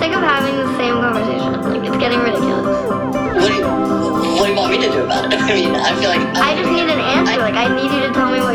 sick of having the same conversation. Like, it's getting ridiculous. What do you want me to do about it? I mean, I feel like... I just need an answer. Like, I need you to tell me what